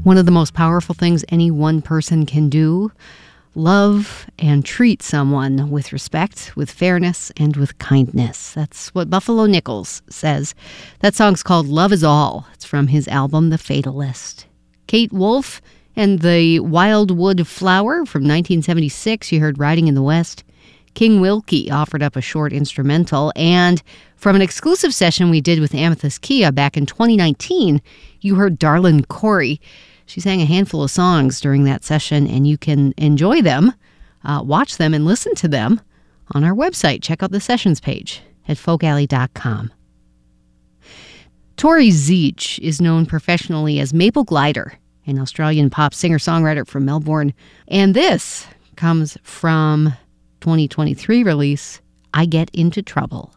One of the most powerful things any one person can do: love and treat someone with respect, with fairness, and with kindness. That's what Buffalo Nichols says. That song's called Love Is All. It's from his album, The Fatalist. Kate Wolf and the Wildwood Flower from 1976. You heard Riding in the West. King Wilkie offered up a short instrumental. And from an exclusive session we did with Amethyst Kia back in 2019, you heard Darlin Corey. She sang a handful of songs during that session, and you can enjoy them, watch them, and listen to them on our website. Check out the sessions page at folkalley.com. Tori Zeech is known professionally as Maple Glider, an Australian pop singer-songwriter from Melbourne. And this comes from 2023 release, I Get Into Trouble.